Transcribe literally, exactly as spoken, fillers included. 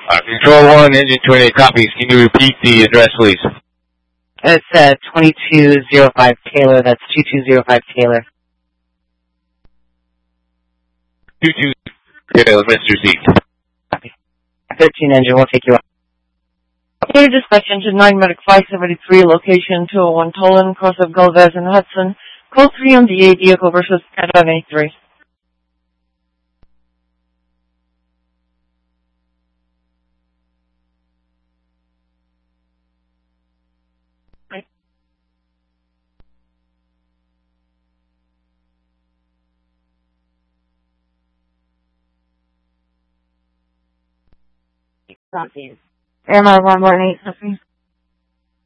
Uh, Control one, Engine twenty-eight copies. Can you repeat the address, please? It's uh, twenty-two oh five Taylor. That's two two zero five Taylor. two two Taylor, Mister Z. Copy. thirteen Engine, we'll take you up. Here, dispatch engine nine medic five seventy-three, location two oh one Tolan, cross of Galvez and Hudson. Call three M D A vehicle versus seven eighty-three. M R one one eight something.